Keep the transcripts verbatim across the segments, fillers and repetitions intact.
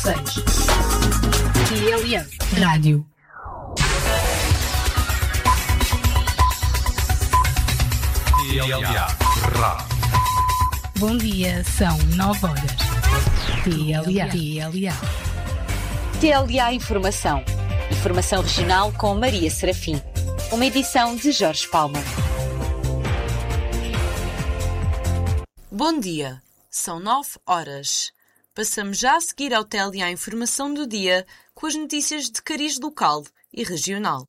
seis. T L A Rádio. T L A Rádio. Bom dia, são nove horas. T L A. T L A. T L A Informação. Informação regional com Maria Serafim. Uma edição de Jorge Palma. Bom dia, são nove horas. Passamos já a seguir ao T L A Informação do dia com as notícias de cariz local e regional.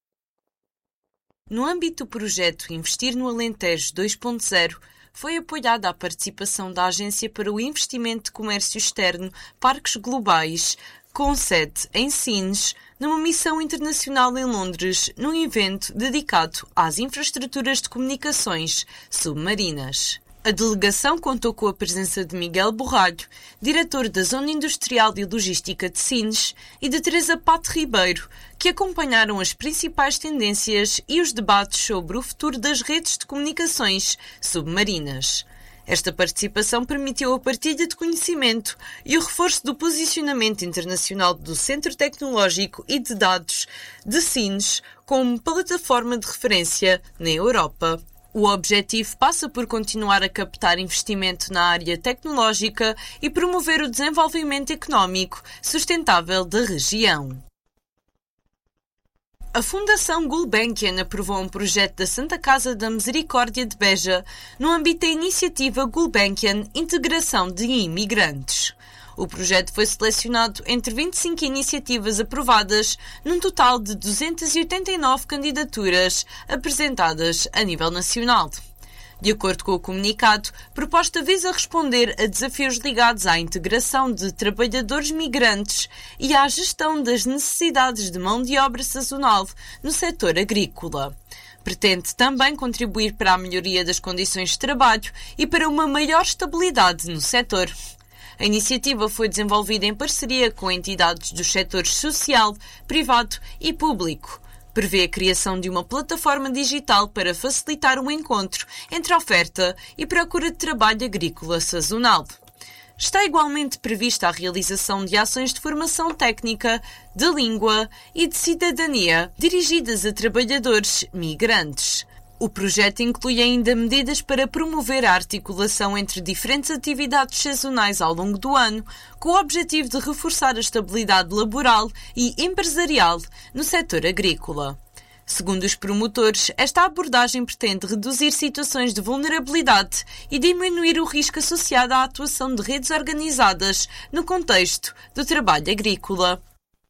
No âmbito do projeto Investir no Alentejo dois ponto zero, foi apoiada a participação da Agência para o Investimento de Comércio Externo Parques Globais, com sede em Sines, numa missão internacional em Londres, num evento dedicado às infraestruturas de comunicações submarinas. A delegação contou com a presença de Miguel Borralho, diretor da Zona Industrial e Logística de Sines, e de Teresa Pato Ribeiro, que acompanharam as principais tendências e os debates sobre o futuro das redes de comunicações submarinas. Esta participação permitiu a partilha de conhecimento e o reforço do posicionamento internacional do Centro Tecnológico e de Dados de Sines como plataforma de referência na Europa. O objetivo passa por continuar a captar investimento na área tecnológica e promover o desenvolvimento económico sustentável da região. A Fundação Gulbenkian aprovou um projeto da Santa Casa da Misericórdia de Beja no âmbito da iniciativa Gulbenkian Integração de Imigrantes. O projeto foi selecionado entre vinte e cinco iniciativas aprovadas, num total de duzentas e oitenta e nove candidaturas apresentadas a nível nacional. De acordo com o comunicado, a proposta visa responder a desafios ligados à integração de trabalhadores migrantes e à gestão das necessidades de mão de obra sazonal no setor agrícola. Pretende também contribuir para a melhoria das condições de trabalho e para uma maior estabilidade no setor. A iniciativa foi desenvolvida em parceria com entidades dos setores social, privado e público. Prevê a criação de uma plataforma digital para facilitar o encontro entre a oferta e procura de trabalho agrícola sazonal. Está igualmente prevista a realização de ações de formação técnica, de língua e de cidadania dirigidas a trabalhadores migrantes. O projeto inclui ainda medidas para promover a articulação entre diferentes atividades sazonais ao longo do ano, com o objetivo de reforçar a estabilidade laboral e empresarial no setor agrícola. Segundo os promotores, esta abordagem pretende reduzir situações de vulnerabilidade e diminuir o risco associado à atuação de redes organizadas no contexto do trabalho agrícola.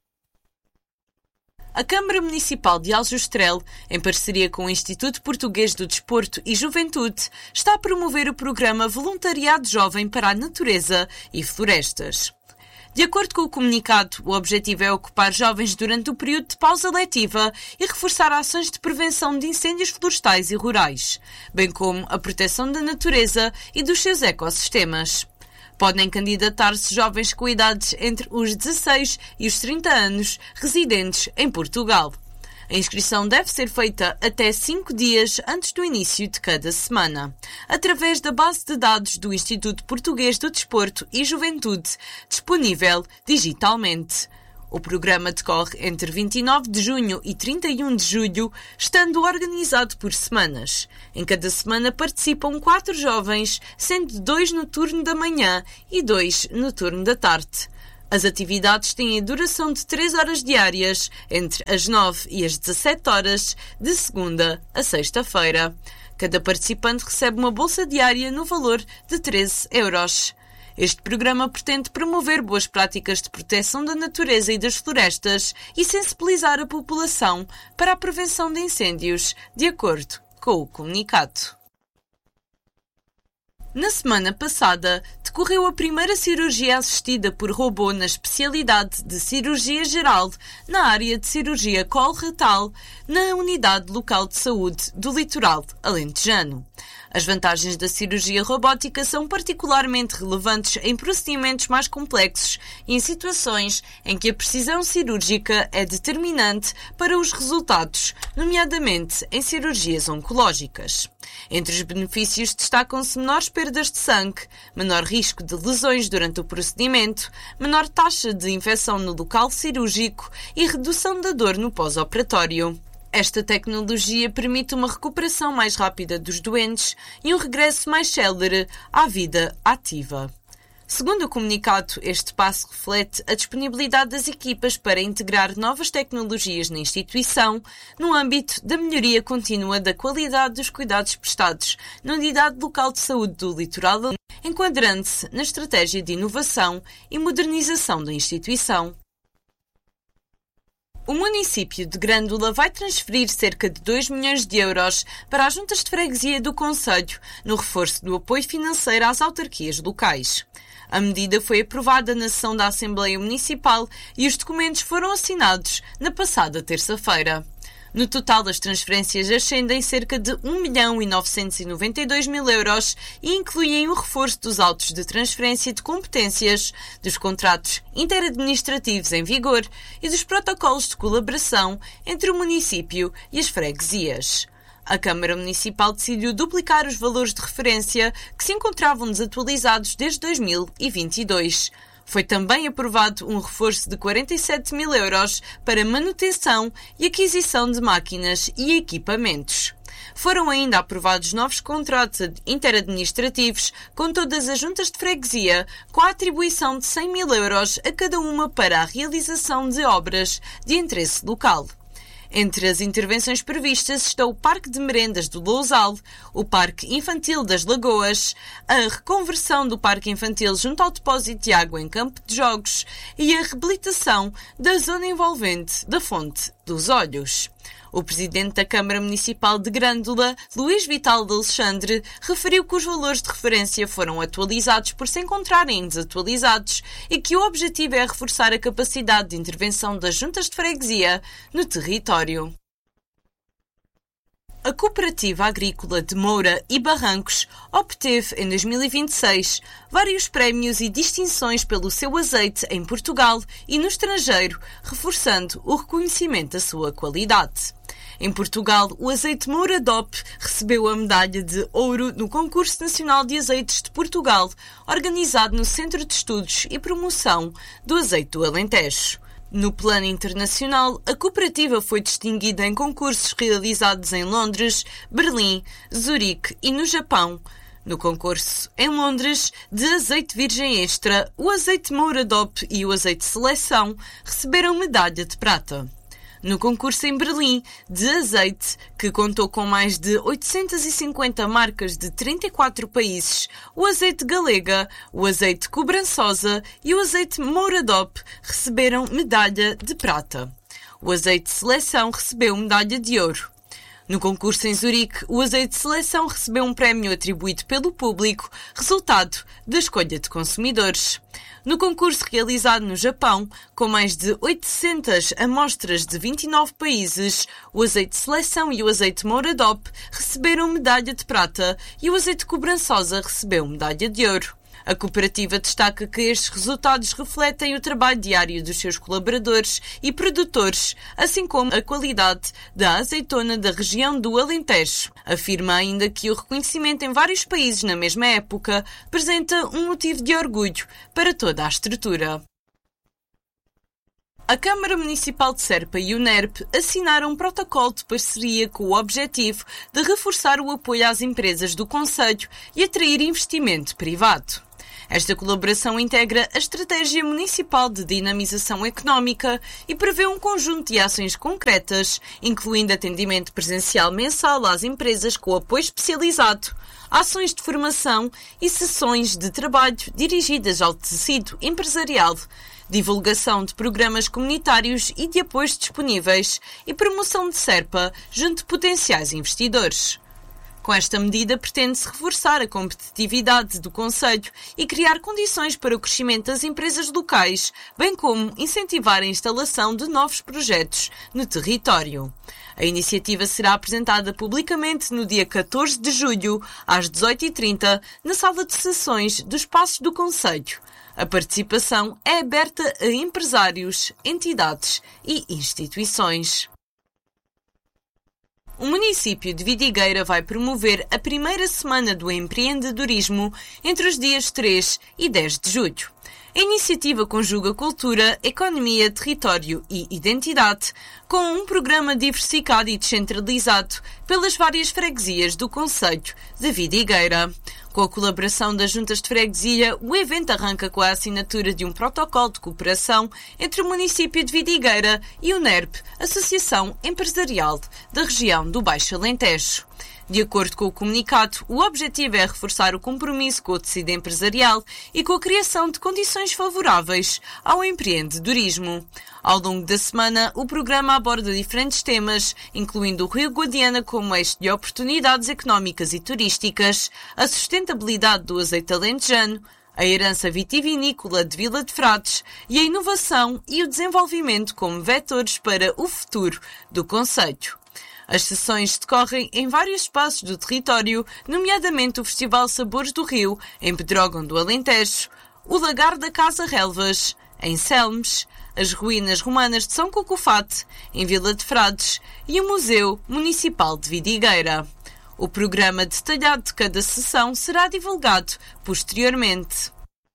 A Câmara Municipal de Aljustrel, em parceria com o Instituto Português do Desporto e Juventude, está a promover o programa Voluntariado Jovem para a Natureza e Florestas. De acordo com o comunicado, o objetivo é ocupar jovens durante o período de pausa letiva e reforçar ações de prevenção de incêndios florestais e rurais, bem como a proteção da natureza e dos seus ecossistemas. Podem candidatar-se jovens com idades entre os dezasseis e os trinta anos, residentes em Portugal. A inscrição deve ser feita até cinco dias antes do início de cada semana, através da base de dados do Instituto Português do Desporto e Juventude, disponível digitalmente. O programa decorre entre vinte e nove de junho e trinta e um de julho, estando organizado por semanas. Em cada semana participam quatro jovens, sendo dois no turno da manhã e dois no turno da tarde. As atividades têm a duração de três horas diárias, entre as nove e as dezassete horas, de segunda a sexta-feira. Cada participante recebe uma bolsa diária no valor de treze euros. Este programa pretende promover boas práticas de proteção da natureza e das florestas e sensibilizar a população para a prevenção de incêndios, de acordo com o comunicado. Na semana passada, decorreu a primeira cirurgia assistida por robô na especialidade de cirurgia geral na área de cirurgia coloretal na Unidade Local de Saúde do Litoral Alentejano. As vantagens da cirurgia robótica são particularmente relevantes em procedimentos mais complexos e em situações em que a precisão cirúrgica é determinante para os resultados, nomeadamente em cirurgias oncológicas. Entre os benefícios destacam-se menores perdas de sangue, menor risco de lesões durante o procedimento, menor taxa de infecção no local cirúrgico e redução da dor no pós-operatório. Esta tecnologia permite uma recuperação mais rápida dos doentes e um regresso mais célere à vida ativa. Segundo o comunicado, este passo reflete a disponibilidade das equipas para integrar novas tecnologias na instituição no âmbito da melhoria contínua da qualidade dos cuidados prestados na Unidade Local de Saúde do Litoral, enquadrando-se na estratégia de inovação e modernização da instituição. O município de Grândola vai transferir cerca de dois milhões de euros para as juntas de freguesia do concelho, no reforço do apoio financeiro às autarquias locais. A medida foi aprovada na sessão da Assembleia Municipal e os documentos foram assinados na passada terça-feira. No total, as transferências ascendem cerca de um milhão novecentos e noventa e dois mil euros e incluem o reforço dos autos de transferência de competências, dos contratos interadministrativos em vigor e dos protocolos de colaboração entre o município e as freguesias. A Câmara Municipal decidiu duplicar os valores de referência que se encontravam desatualizados desde dois mil e vinte e dois. Foi também aprovado um reforço de quarenta e sete mil euros para manutenção e aquisição de máquinas e equipamentos. Foram ainda aprovados novos contratos interadministrativos com todas as juntas de freguesia, com a atribuição de cem mil euros a cada uma para a realização de obras de interesse local. Entre as intervenções previstas estão o Parque de Merendas do Lousal, o Parque Infantil das Lagoas, a reconversão do Parque Infantil junto ao depósito de água em campo de jogos e a reabilitação da zona envolvente da Fonte dos Olhos. O presidente da Câmara Municipal de Grândola, Luís Vital de Alexandre, referiu que os valores de referência foram atualizados por se encontrarem desatualizados e que o objetivo é reforçar a capacidade de intervenção das juntas de freguesia no território. A Cooperativa Agrícola de Moura e Barrancos obteve, em dois mil e vinte e seis, vários prémios e distinções pelo seu azeite em Portugal e no estrangeiro, reforçando o reconhecimento da sua qualidade. Em Portugal, o azeite Moura D O P recebeu a medalha de ouro no Concurso Nacional de Azeites de Portugal, organizado no Centro de Estudos e Promoção do Azeite do Alentejo. No plano internacional, a cooperativa foi distinguida em concursos realizados em Londres, Berlim, Zurique e no Japão. No concurso em Londres, de azeite virgem extra, o azeite Moura D O P e o azeite Seleção receberam medalha de prata. No concurso em Berlim, de azeite, que contou com mais de oitocentas e cinquenta marcas de trinta e quatro países, o azeite Galega, o azeite Cobrançosa e o azeite Moura D O P receberam medalha de prata. O azeite Seleção recebeu medalha de ouro. No concurso em Zurique, o azeite Seleção recebeu um prémio atribuído pelo público, resultado da escolha de consumidores. No concurso realizado no Japão, com mais de oitocentas amostras de vinte e nove países, o azeite Seleção e o azeite Moura D O P receberam medalha de prata e o azeite Cobrançosa recebeu medalha de ouro. A cooperativa destaca que estes resultados refletem o trabalho diário dos seus colaboradores e produtores, assim como a qualidade da azeitona da região do Alentejo. Afirma ainda que o reconhecimento em vários países na mesma época apresenta um motivo de orgulho para toda a estrutura. A Câmara Municipal de Serpa e o NERP assinaram um protocolo de parceria com o objetivo de reforçar o apoio às empresas do concelho e atrair investimento privado. Esta colaboração integra a Estratégia Municipal de Dinamização Económica e prevê um conjunto de ações concretas, incluindo atendimento presencial mensal às empresas com apoio especializado, ações de formação e sessões de trabalho dirigidas ao tecido empresarial, divulgação de programas comunitários e de apoios disponíveis e promoção de Serpa junto de potenciais investidores. Com esta medida, pretende-se reforçar a competitividade do concelho e criar condições para o crescimento das empresas locais, bem como incentivar a instalação de novos projetos no território. A iniciativa será apresentada publicamente no dia catorze de julho, às dezoito e trinta, na sala de sessões dos Passos do Concelho. A participação é aberta a empresários, entidades e instituições. O município de Vidigueira vai promover a primeira semana do empreendedorismo entre os dias três e dez de julho. A iniciativa conjuga cultura, economia, território e identidade, com um programa diversificado e descentralizado pelas várias freguesias do concelho de Vidigueira. Com a colaboração das juntas de freguesia, o evento arranca com a assinatura de um protocolo de cooperação entre o município de Vidigueira e o NERP, Associação Empresarial da região do Baixo Alentejo. De acordo com o comunicado, o objetivo é reforçar o compromisso com o tecido empresarial e com a criação de condições favoráveis ao empreendedorismo. Ao longo da semana, o programa aborda diferentes temas, incluindo o Rio Guadiana como eixo de oportunidades económicas e turísticas, a sustentabilidade do azeite alentejano, a herança vitivinícola de Vila de Frades e a inovação e o desenvolvimento como vetores para o futuro do concelho. As sessões decorrem em vários espaços do território, nomeadamente o Festival Sabores do Rio, em Pedrógão do Alentejo, o Lagar da Casa Relvas, em Selmes, as Ruínas Romanas de São Cocofate, em Vila de Frades, e o Museu Municipal de Vidigueira. O programa detalhado de cada sessão será divulgado posteriormente.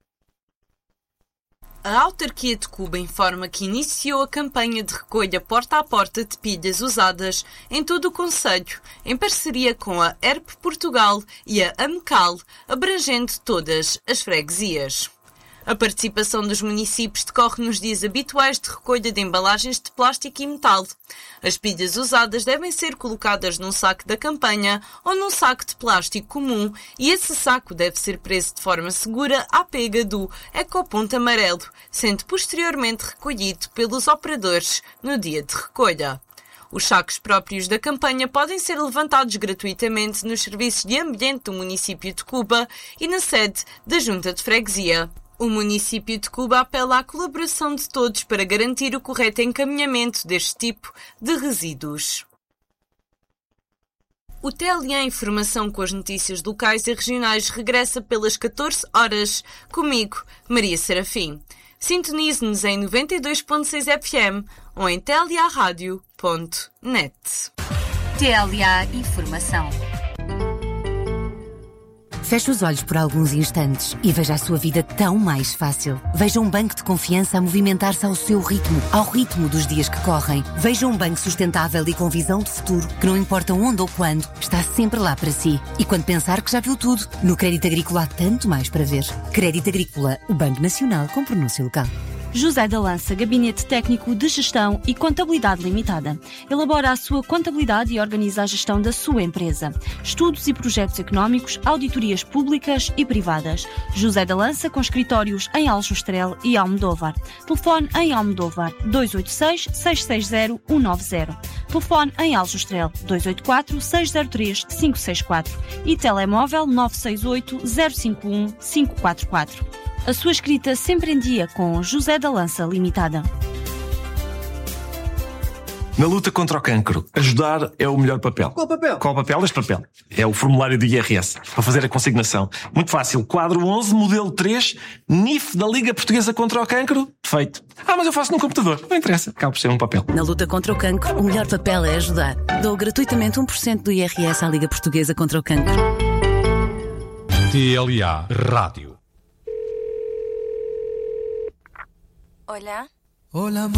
A autarquia de Cuba informa que iniciou a campanha de recolha porta a porta de pilhas usadas em todo o concelho, em parceria com a E R P Portugal e a AMCAL, abrangendo todas as freguesias. A participação dos municípios decorre nos dias habituais de recolha de embalagens de plástico e metal. As pilhas usadas devem ser colocadas num saco da campanha ou num saco de plástico comum e esse saco deve ser preso de forma segura à pega do ecoponto amarelo, sendo posteriormente recolhido pelos operadores no dia de recolha. Os sacos próprios da campanha podem ser levantados gratuitamente nos serviços de ambiente do município de Cuba e na sede da Junta de Freguesia. O município de Cuba apela à colaboração de todos para garantir o correto encaminhamento deste tipo de resíduos. O T L A Informação com as notícias locais e regionais regressa pelas catorze horas, comigo, Maria Serafim. Sintonize-nos em noventa e dois ponto seis F M ou em t l a radio ponto net. T L A Informação. Feche os olhos por alguns instantes e veja a sua vida tão mais fácil. Veja um banco de confiança a movimentar-se ao seu ritmo, ao ritmo dos dias que correm. Veja um banco sustentável e com visão de futuro, que não importa onde ou quando, está sempre lá para si. E quando pensar que já viu tudo, no Crédito Agrícola há tanto mais para ver. Crédito Agrícola, o Banco Nacional com pronúncia local. José da Lança, Gabinete Técnico de Gestão e Contabilidade Limitada. Elabora a sua contabilidade e organiza a gestão da sua empresa. Estudos e projetos económicos, auditorias públicas e privadas. José da Lança, com escritórios em Aljustrel e Almodóvar. Telefone em Almodóvar dois oito seis, seis seis zero, um nove zero. Telefone em Aljustrel dois oito quatro, seis zero três, cinco seis quatro e telemóvel nove seis oito, zero cinco um, cinco quatro quatro. A sua escrita sempre em dia com José da Lança Limitada. Na luta contra o cancro, ajudar é o melhor papel. Qual papel? Qual papel? Este papel. É o formulário do I R S, para fazer a consignação. Muito fácil. Quadro onze, modelo três, N I F da Liga Portuguesa contra o Cancro. Feito. Ah, mas eu faço num computador. Não interessa. Acaba por ser um papel. Na luta contra o cancro, o melhor papel é ajudar. Dou gratuitamente um por cento do I R S à Liga Portuguesa contra o Cancro. T L A Rádio. Hola. Hola.